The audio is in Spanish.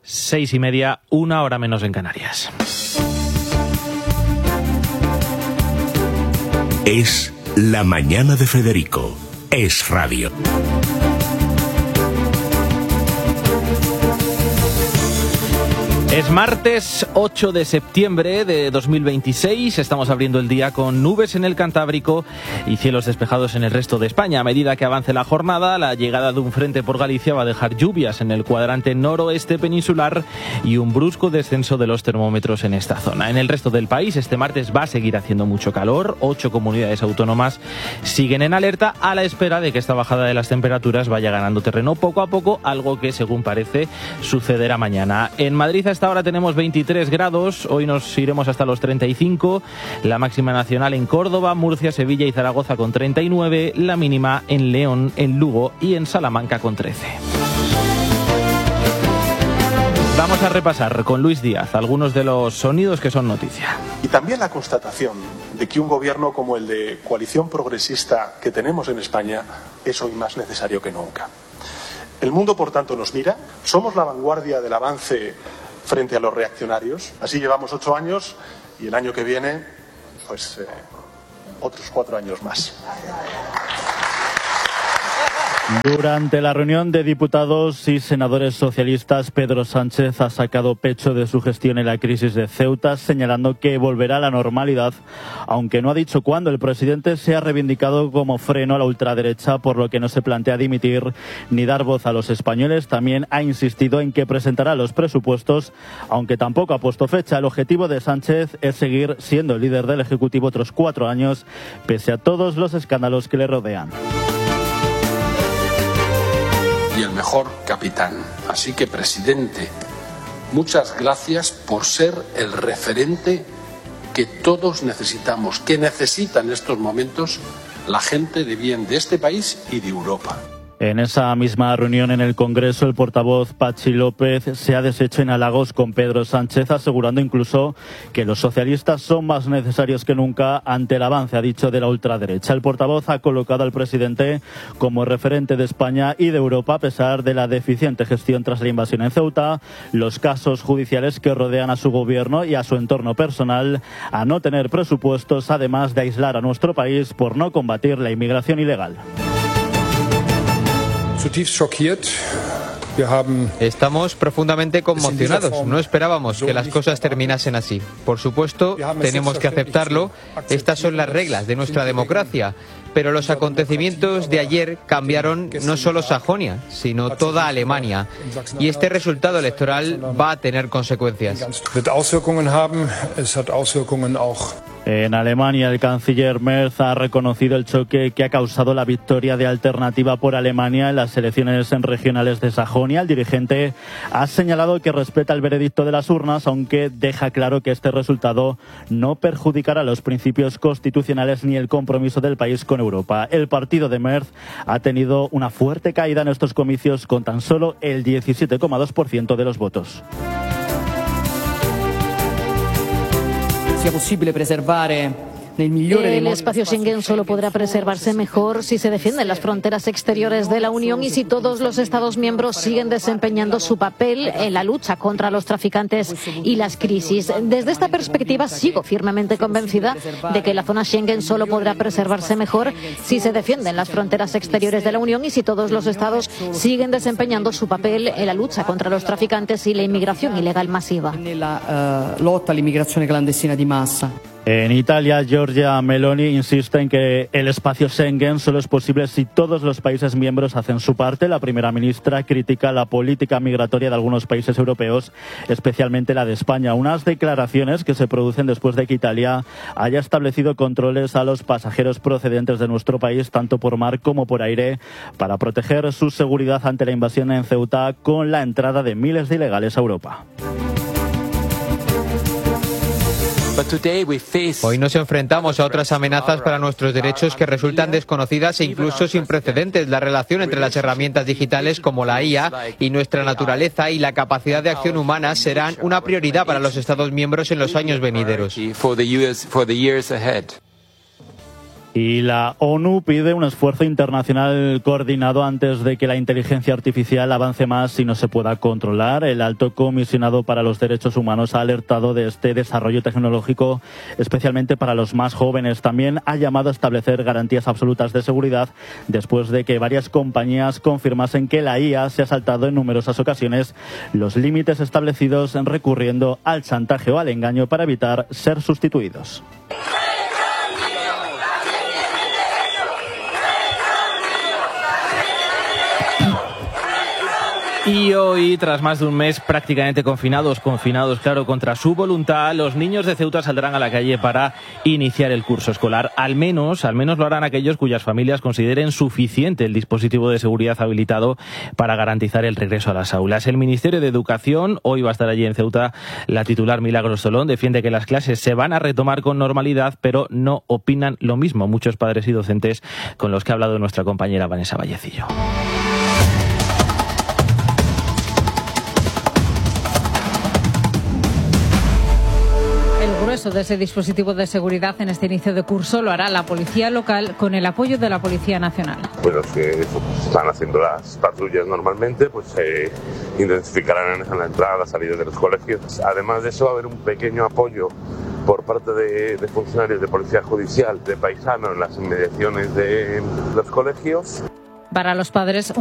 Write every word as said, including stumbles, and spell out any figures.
Seis y media, una hora menos en Canarias. Es La Mañana de Federico. Es radio. Es martes ocho de septiembre de dos mil veintiséis, estamos abriendo el día con nubes en el Cantábrico y cielos despejados en el resto de España. A medida que avance la jornada, la llegada de un frente por Galicia va a dejar lluvias en el cuadrante noroeste peninsular y un brusco descenso de los termómetros en esta zona. En el resto del país, este martes va a seguir haciendo mucho calor. Ocho comunidades autónomas siguen en alerta a la espera de que esta bajada de las temperaturas vaya ganando terreno poco a poco, algo que, según parece, sucederá mañana. En Madrid, hasta ahora tenemos veintitrés grados, hoy nos iremos hasta los treinta y cinco, la máxima nacional en Córdoba, Murcia, Sevilla y Zaragoza con treinta y nueve, la mínima en León, en Lugo y en Salamanca con trece. Vamos a repasar con Luis Díaz algunos de los sonidos que son noticia. Y también la constatación de que un gobierno como el de coalición progresista que tenemos en España es hoy más necesario que nunca. El mundo, por tanto, nos mira, somos la vanguardia del avance frente a los reaccionarios. Así llevamos ocho años y el año que viene, pues, eh, otros cuatro años más. Durante la reunión de diputados y senadores socialistas, Pedro Sánchez ha sacado pecho de su gestión en la crisis de Ceuta, señalando que volverá a la normalidad, aunque no ha dicho cuándo. El presidente se ha reivindicado como freno a la ultraderecha, por lo que no se plantea dimitir ni dar voz a los españoles. También ha insistido en que presentará los presupuestos, aunque tampoco ha puesto fecha. El objetivo de Sánchez es seguir siendo el líder del Ejecutivo otros cuatro años, pese a todos los escándalos que le rodean. Y el mejor capitán. Así que, presidente, muchas gracias por ser el referente que todos necesitamos, que necesita en estos momentos la gente de bien de este país y de Europa. En esa misma reunión en el Congreso, el portavoz Patxi López se ha deshecho en halagos con Pedro Sánchez, asegurando incluso que los socialistas son más necesarios que nunca ante el avance, ha dicho, de la ultraderecha. El portavoz ha colocado al presidente como referente de España y de Europa, a pesar de la deficiente gestión tras la invasión en Ceuta, los casos judiciales que rodean a su gobierno y a su entorno personal, a no tener presupuestos, además de aislar a nuestro país por no combatir la inmigración ilegal. Estamos profundamente conmocionados. No esperábamos que las cosas terminasen así. Por supuesto, tenemos que aceptarlo. Estas son las reglas de nuestra democracia. Pero los acontecimientos de ayer cambiaron no solo Sajonia, sino toda Alemania. Y este resultado electoral va a tener consecuencias. En Alemania, el canciller Merz ha reconocido el choque que ha causado la victoria de Alternativa por Alemania en las elecciones regionales de Sajonia. El dirigente ha señalado que respeta el veredicto de las urnas, aunque deja claro que este resultado no perjudicará los principios constitucionales ni el compromiso del país con Europa. El partido de Merz ha tenido una fuerte caída en estos comicios, con tan solo el diecisiete coma dos por ciento de los votos. Sia possibile preservare El espacio Schengen solo podrá preservarse mejor si se defienden las fronteras exteriores de la Unión y si todos los Estados miembros siguen desempeñando su papel en la lucha contra los traficantes y las crisis. Desde esta perspectiva, sigo firmemente convencida de que la zona Schengen solo podrá preservarse mejor si se defienden las fronteras exteriores de la Unión y si todos los Estados siguen desempeñando su papel en la lucha contra los traficantes y la inmigración ilegal masiva. nella uh, lotta all'immigrazione clandestina di massa. En Italia, Giorgia Meloni insiste en que el espacio Schengen solo es posible si todos los países miembros hacen su parte. La primera ministra critica la política migratoria de algunos países europeos, especialmente la de España. Unas declaraciones que se producen después de que Italia haya establecido controles a los pasajeros procedentes de nuestro país, tanto por mar como por aire, para proteger su seguridad ante la invasión en Ceuta con la entrada de miles de ilegales a Europa. Hoy nos enfrentamos a otras amenazas para nuestros derechos que resultan desconocidas e incluso sin precedentes. La relación entre las herramientas digitales como la I A y nuestra naturaleza y la capacidad de acción humana serán una prioridad para los Estados miembros en los años venideros. Y la ONU pide un esfuerzo internacional coordinado antes de que la inteligencia artificial avance más y no se pueda controlar. El alto comisionado para los derechos humanos ha alertado de este desarrollo tecnológico, especialmente para los más jóvenes. También ha llamado a establecer garantías absolutas de seguridad después de que varias compañías confirmasen que la I A se ha saltado en numerosas ocasiones los límites establecidos recurriendo al chantaje o al engaño para evitar ser sustituidos. Y hoy, tras más de un mes prácticamente confinados, confinados, claro, contra su voluntad, los niños de Ceuta saldrán a la calle para iniciar el curso escolar. Al menos, al menos lo harán aquellos cuyas familias consideren suficiente el dispositivo de seguridad habilitado para garantizar el regreso a las aulas. El Ministerio de Educación, hoy va a estar allí en Ceuta, la titular Milagros Solón, defiende que las clases se van a retomar con normalidad, pero no opinan lo mismo muchos padres y docentes con los que ha hablado nuestra compañera Vanessa Vallecillo. El grueso de ese dispositivo de seguridad en este inicio de curso lo hará la policía local con el apoyo de la Policía Nacional. Pues los que están haciendo las patrullas normalmente, pues se eh, intensificarán en la entrada y la salida de los colegios. Además de eso, va a haber un pequeño apoyo por parte de, de funcionarios de Policía Judicial de paisano en las inmediaciones de los colegios. Para los padres,